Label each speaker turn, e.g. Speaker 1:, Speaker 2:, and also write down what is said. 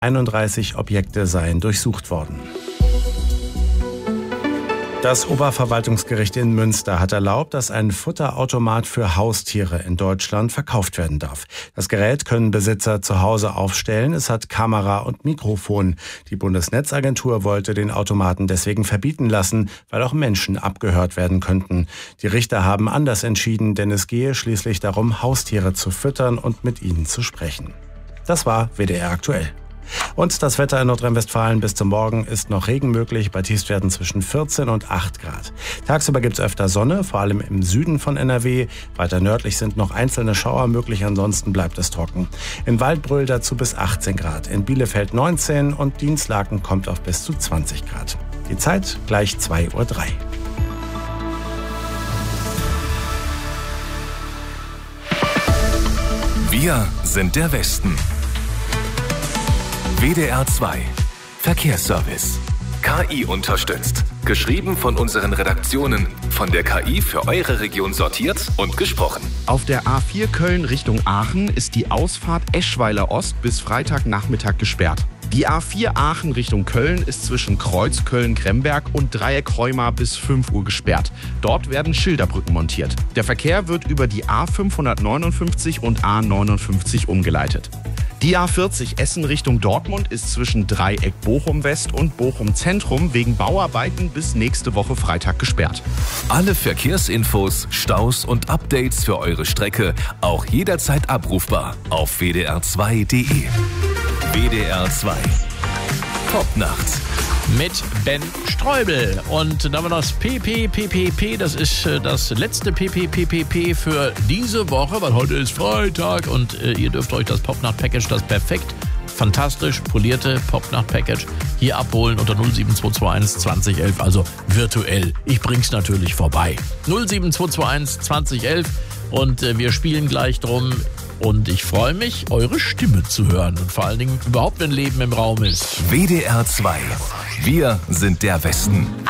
Speaker 1: 31 Objekte seien durchsucht worden. Das Oberverwaltungsgericht in Münster hat erlaubt, dass ein Futterautomat für Haustiere in Deutschland verkauft werden darf. Das Gerät können Besitzer zu Hause aufstellen. Es hat Kamera und Mikrofon. Die Bundesnetzagentur wollte den Automaten deswegen verbieten lassen, weil auch Menschen abgehört werden könnten. Die Richter haben anders entschieden, denn es gehe schließlich darum, Haustiere zu füttern und mit ihnen zu sprechen. Das war WDR aktuell. Und das Wetter in Nordrhein-Westfalen bis zum Morgen ist noch Regen möglich, bei Tiefstwerten zwischen 14 und 8 Grad. Tagsüber gibt es öfter Sonne, vor allem im Süden von NRW. Weiter nördlich sind noch einzelne Schauer möglich, ansonsten bleibt es trocken. In Waldbröl dazu bis 18 Grad, in Bielefeld 19 und Dinslaken kommt auf bis zu 20 Grad. Die Zeit gleich 2:03 Uhr.
Speaker 2: Wir sind der Westen. WDR 2 Verkehrsservice. KI unterstützt. Geschrieben von unseren Redaktionen. Von der KI für eure Region sortiert und gesprochen.
Speaker 3: Auf der A4 Köln Richtung Aachen ist die Ausfahrt Eschweiler Ost bis Freitagnachmittag gesperrt. Die A4 Aachen Richtung Köln ist zwischen Kreuz Köln-Gremberg und Dreieck Heuma bis 5 Uhr gesperrt. Dort werden Schilderbrücken montiert. Der Verkehr wird über die A559 und A59 umgeleitet. Die A40 Essen Richtung Dortmund ist zwischen Dreieck Bochum West und Bochum Zentrum wegen Bauarbeiten bis nächste Woche Freitag gesperrt.
Speaker 2: Alle Verkehrsinfos, Staus und Updates für eure Strecke auch jederzeit abrufbar auf wdr2.de. WDR 2 Popnacht
Speaker 4: mit Ben Streubel. Und dann haben wir das PPPPP, das ist das letzte PPPPP für diese Woche, weil heute ist Freitag und ihr dürft euch das Popnacht-Package, das perfekt, fantastisch polierte Popnacht-Package hier abholen unter 07221 2011, also virtuell. Ich bring's natürlich vorbei. 07221 2011 und wir spielen gleich drum. Und ich freue mich, eure Stimme zu hören und vor allen Dingen überhaupt, wenn Leben im Raum ist.
Speaker 2: WDR 2. Wir sind der Westen.